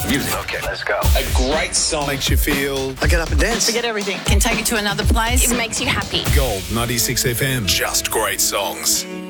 Music. Okay, let's go. A great song. Makes you feel... I get up and dance. Forget everything. Can take you to another place. It makes you happy. Gold 96 FM. Just great songs.